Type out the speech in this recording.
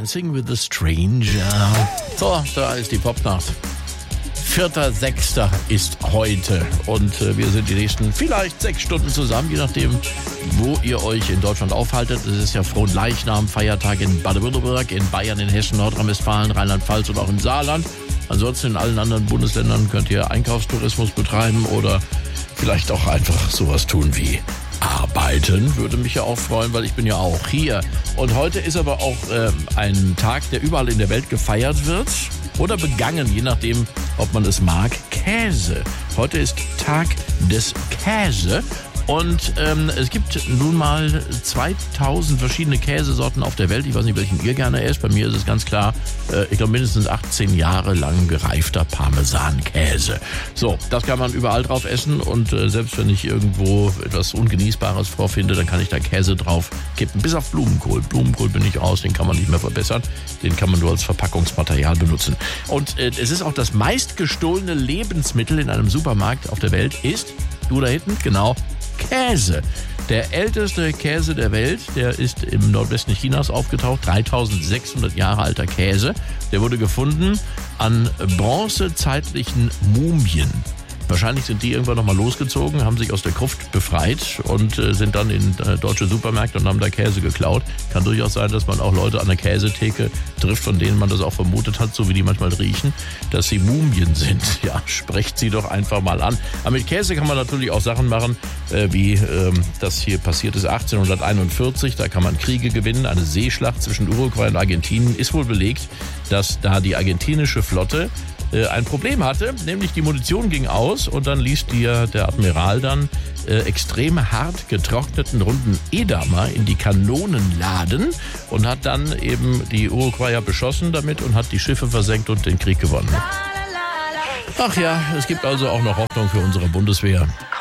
Dancing with a Stranger. So, da ist die Popnacht. 4.6. ist heute und wir sind die nächsten vielleicht 6 Stunden zusammen, je nachdem, wo ihr euch in Deutschland aufhaltet. Es ist ja Fronleichnam, Feiertag in Baden-Württemberg, in Bayern, in Hessen, Nordrhein-Westfalen, Rheinland-Pfalz und auch im Saarland. Ansonsten in allen anderen Bundesländern könnt ihr Einkaufstourismus betreiben oder vielleicht auch einfach sowas tun wie arbeiten. Würde mich ja auch freuen, weil ich bin ja auch hier. Und heute ist aber auch ein Tag, der überall in der Welt gefeiert wird oder begangen, je nachdem, ob man es mag. Käse. Heute ist Tag des Käse. Und es gibt nun mal 2000 verschiedene Käsesorten auf der Welt. Ich weiß nicht, welchen ihr gerne esst. Bei mir ist es ganz klar, ich glaube mindestens 18 Jahre lang gereifter Parmesankäse. So, das kann man überall drauf essen. Und selbst wenn ich irgendwo etwas Ungenießbares vorfinde, dann kann ich da Käse drauf kippen. Bis auf Blumenkohl. Blumenkohl bin ich aus, den kann man nicht mehr verbessern. Den kann man nur als Verpackungsmaterial benutzen. Und es ist auch das meistgestohlene Lebensmittel in einem Supermarkt auf der Welt ist, du da hinten, genau, Käse. Der älteste Käse der Welt, der ist im Nordwesten Chinas aufgetaucht, 3600 Jahre alter Käse. Der wurde gefunden an bronzezeitlichen Mumien. Wahrscheinlich sind die irgendwann nochmal losgezogen, haben sich aus der Gruft befreit und sind dann in deutsche Supermärkte und haben da Käse geklaut. Kann durchaus sein, dass man auch Leute an der Käsetheke trifft, von denen man das auch vermutet hat, so wie die manchmal riechen, dass sie Mumien sind. Ja, sprecht sie doch einfach mal an. Aber mit Käse kann man natürlich auch Sachen machen, wie das hier passiert ist 1841. Da kann man Kriege gewinnen. Eine Seeschlacht zwischen Uruguay und Argentinien ist wohl belegt, dass da die argentinische Flotte ein Problem hatte, nämlich die Munition ging aus und dann ließ der Admiral dann extrem hart getrockneten runden Edamer in die Kanonen laden und hat dann eben die Uruguayer beschossen damit und hat die Schiffe versenkt und den Krieg gewonnen. Ach ja, es gibt also auch noch Hoffnung für unsere Bundeswehr.